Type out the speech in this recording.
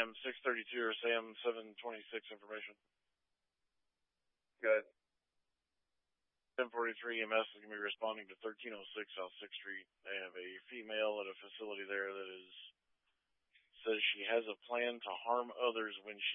SAM 632 or SAM 726 information. Good. 1043 EMS is going to be responding to 1306 South 6th Street. They have a female at a facility there that says she has a plan to harm others when she